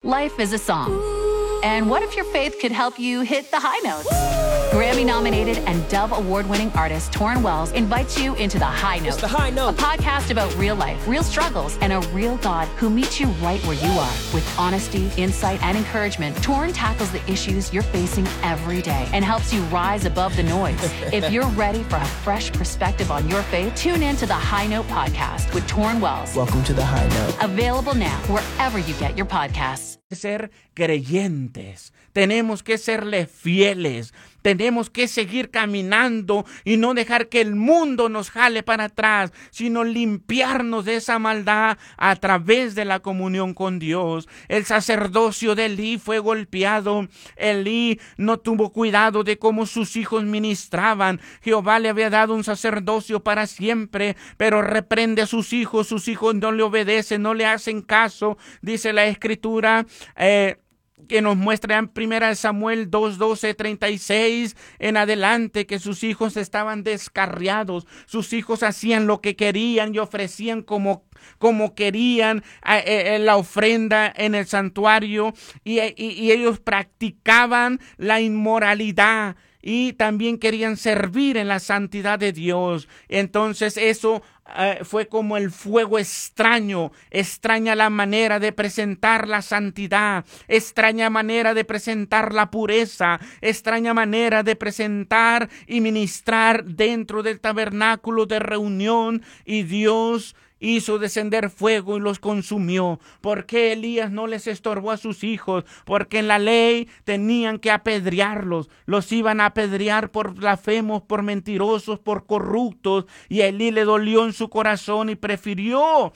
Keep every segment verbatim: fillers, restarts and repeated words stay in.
Life is a song. And what if your faith could help you hit the high notes? Grammy-nominated and Dove Award-winning artist Torrin Wells invites you into The High Note. It's The High Note. A podcast about real life, real struggles, and a real God who meets you right where you are. With honesty, insight, and encouragement, Torrin tackles the issues you're facing every day and helps you rise above the noise. If you're ready for a fresh perspective on your faith, tune in to The High Note podcast with Torrin Wells. Welcome to The High Note. Available now wherever you get your podcasts. Ser creyentes, tenemos que serle fieles, tenemos que seguir caminando y no dejar que el mundo nos jale para atrás, sino limpiarnos de esa maldad a través de la comunión con Dios. El sacerdocio de Elí fue golpeado. Elí no tuvo cuidado de cómo sus hijos ministraban. Jehová le había dado un sacerdocio para siempre, pero reprende a sus hijos, sus hijos no le obedecen, no le hacen caso. Dice la Escritura, eh, que nos muestra en primera Samuel dos, doce, treinta y seis en adelante, que sus hijos estaban descarriados, sus hijos hacían lo que querían y ofrecían como, como querían eh, eh, la ofrenda en el santuario, y, y, y ellos practicaban la inmoralidad y también querían servir en la santidad de Dios. Entonces eso Uh, fue como el fuego extraño, extraña la manera de presentar la santidad, extraña manera de presentar la pureza, extraña manera de presentar y ministrar dentro del tabernáculo de reunión, y Dios hizo descender fuego y los consumió. ¿Por qué Elías no les estorbó a sus hijos? Porque en la ley tenían que apedrearlos. Los iban a apedrear por blasfemos, por mentirosos, por corruptos. Y a Elí le dolió en su corazón y prefirió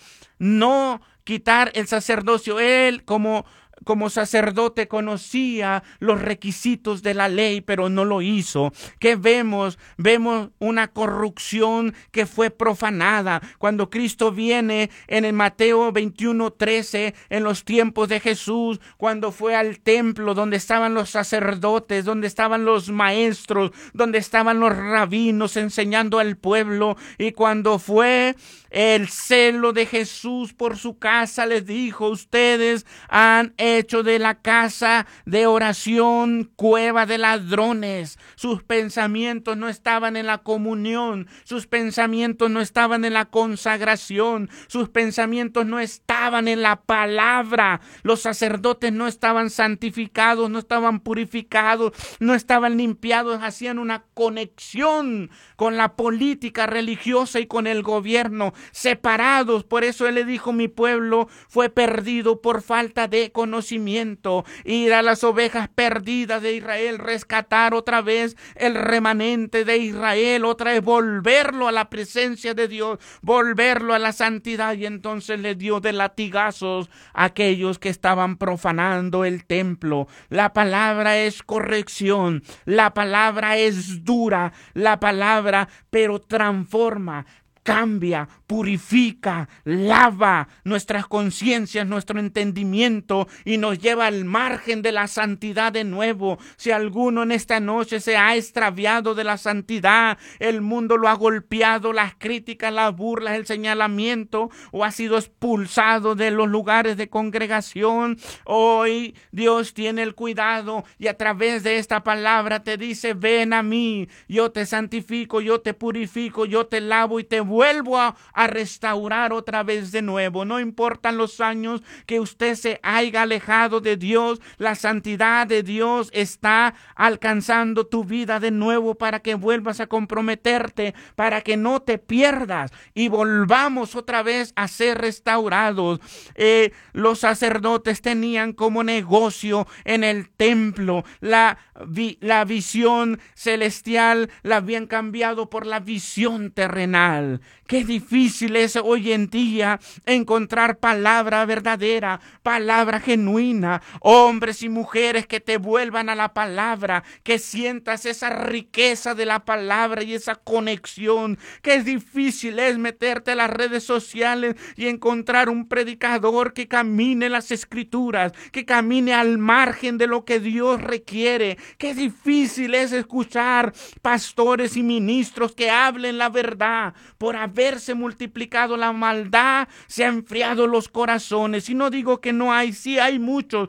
no quitar el sacerdocio. Él como... Como sacerdote conocía los requisitos de la ley, pero no lo hizo. ¿Qué vemos? Vemos una corrupción que fue profanada. Cuando Cristo viene en el Mateo veintiuno, trece, en los tiempos de Jesús, cuando fue al templo donde estaban los sacerdotes, donde estaban los maestros, donde estaban los rabinos enseñando al pueblo, y cuando fue el celo de Jesús por su casa, les dijo: ustedes han hecho de la casa de oración cueva de ladrones. Sus pensamientos no estaban en la comunión, sus pensamientos no estaban en la consagración, sus pensamientos no estaban en la palabra. Los sacerdotes no estaban santificados, no estaban purificados, no estaban limpiados, hacían una conexión con la política religiosa y con el gobierno, separados. Por eso él le dijo: mi pueblo fue perdido por falta de conocimiento. Ir a las ovejas perdidas de Israel, rescatar otra vez el remanente de Israel, otra vez volverlo a la presencia de Dios, volverlo a la santidad. Y entonces le dio de latigazos a aquellos que estaban profanando el templo. La palabra es corrección, la palabra es dura, la palabra pero transforma, cambia, purifica, lava nuestras conciencias, nuestro entendimiento, y nos lleva al margen de la santidad de nuevo. Si alguno en esta noche se ha extraviado de la santidad, el mundo lo ha golpeado, las críticas, las burlas, el señalamiento, o ha sido expulsado de los lugares de congregación, hoy Dios tiene el cuidado y a través de esta palabra te dice: ven a mí, yo te santifico, yo te purifico, yo te lavo y te vuelvo a, a restaurar otra vez de nuevo. No importan los años que usted se haya alejado de Dios, la santidad de Dios está alcanzando tu vida de nuevo para que vuelvas a comprometerte, para que no te pierdas y volvamos otra vez a ser restaurados. Eh, los sacerdotes tenían como negocio en el templo la, vi, la visión celestial, la habían cambiado por la visión terrenal. Qué difícil es hoy en día encontrar palabra verdadera, palabra genuina, hombres y mujeres que te vuelvan a la palabra, que sientas esa riqueza de la palabra y esa conexión. Qué difícil es meterte a las redes sociales y encontrar un predicador que camine las escrituras, que camine al margen de lo que Dios requiere. Qué difícil es escuchar pastores y ministros que hablen la verdad. Por haberse multiplicado la maldad, se han enfriado los corazones. Y no digo que no hay, sí hay muchos